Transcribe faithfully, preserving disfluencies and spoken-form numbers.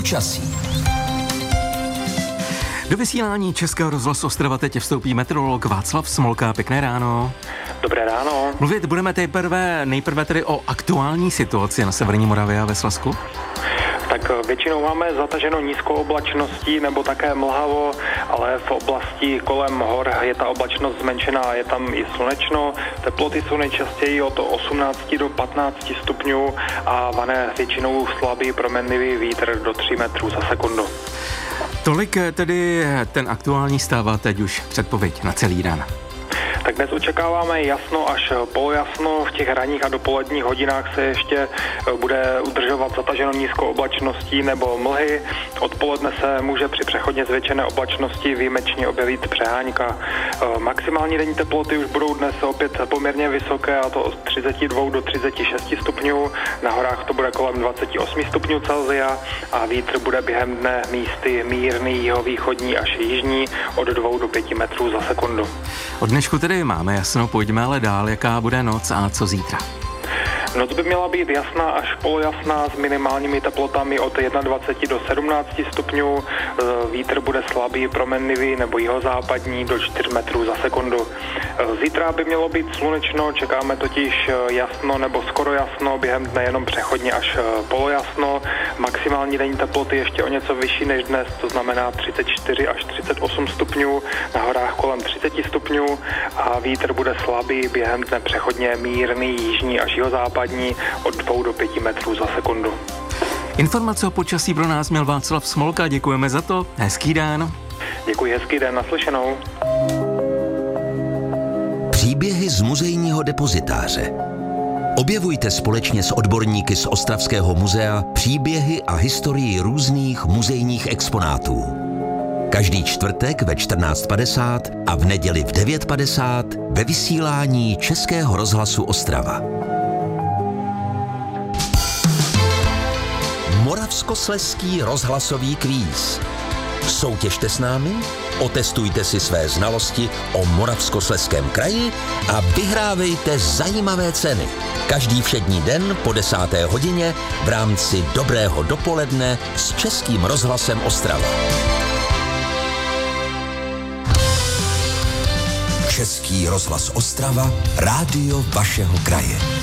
Počasí. Do vysílání Českého rozhlasu Ostrava teď vstoupí meteorolog Václav Smolka. Pěkné ráno. Dobré ráno. Mluvit budeme nejprve, nejprve tedy o aktuální situaci na severní Moravě a ve Slezsku. Tak většinou máme zataženo nízkou oblačností nebo také mlhavo, ale v oblasti kolem hor je ta oblačnost zmenšená, je tam i slunečno. Teploty jsou nejčastěji od osmnáct do patnáct stupňů a vane většinou slabý proměnlivý vítr do tří metrů za sekundu. Tolik tedy ten aktuální stav a teď už předpověď na celý den. Tak dnes očekáváme jasno až polojasno, v těch ranních a dopoledních hodinách se ještě bude udržovat zataženo nízkou oblačností nebo mlhy. Odpoledne se může při přechodně zvětšené oblačnosti výjimečně objevit přehánka. Maximální denní teploty už budou dnes opět poměrně vysoké, a to od třicet dva do třicet šest stupňů. Na horách to bude kolem dvacet osm stupňů Celsia a vítr bude během dne místy mírný jihovýchodní až jižní od dvou do pěti metrů za sekundu. Od dnešku tedy máme jasno, pojďme ale dál, jaká bude noc a co zítra. Noc by měla být jasná až polojasná s minimálními teplotami od dvacet jedna do sedmnácti stupňů. Vítr bude slabý, proměnlivý nebo jihozápadní do čtyř metrů za sekundu. Zítra by mělo být slunečno, čekáme totiž jasno nebo skoro jasno, během dne jenom přechodně až polojasno. Maximální denní teploty ještě o něco vyšší než dnes, to znamená třicet čtyři až třicet osm stupňů, na horách kolem třicet stupňů a vítr bude slabý, během dne přechodně mírný, jižní až jihozápadní od dvou do pěti metrů za sekundu. Informace o počasí pro nás měl Václav Smolka, děkujeme za to, hezký den. Děkuji, hezký den, naslyšenou. Příběhy z muzejního depozitáře. Objevujte společně s odborníky z Ostravského muzea příběhy a historii různých muzejních exponátů. Každý čtvrtek ve čtrnáct padesát a v neděli v devět padesát ve vysílání Českého rozhlasu Ostrava. Moravskoslezský rozhlasový kvíz. Soutěžte s námi, otestujte si své znalosti o Moravskoslezském kraji a vyhrávejte zajímavé ceny. Každý všední den po desáté hodině v rámci Dobrého dopoledne s Českým rozhlasem Ostrava. Český rozhlas Ostrava, rádio vašeho kraje.